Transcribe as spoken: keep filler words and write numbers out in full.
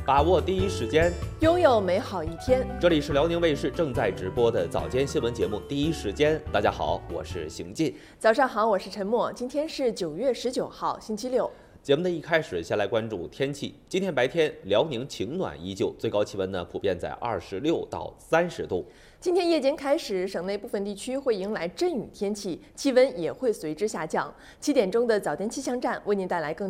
把握第一时间， 拥有美好一天。 这里是辽宁卫视正在直播的早间新闻节目《第一时间》。大家好，我是邢进。 早上好，我是陈默。今天是九月十九号，星期六。 节目的一开始，先来关注天气。今天白天，辽宁晴暖依旧，最高气温呢普遍在二十六到三十度。 今天夜间开始，省内部分地区会迎来阵雨天气，气温也会随之下降。七点钟的早间气象站为您带来更